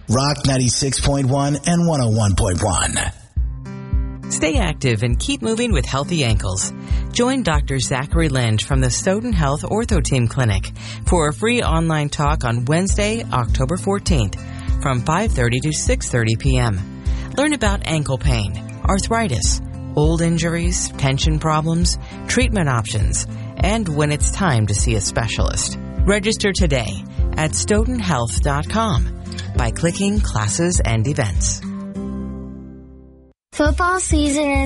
Rock 96.1 and 101.1. Stay active and keep moving with healthy ankles. Join Dr. Zachary Lynch from the Stoughton Health Ortho Team Clinic for a free online talk on Wednesday, October 14th from 5:30 to 6:30 p.m. Learn about ankle pain, arthritis, old injuries, tension problems, treatment options, and when it's time to see a specialist. Register today at stoughtonhealth.com by clicking Classes and Events. Football season is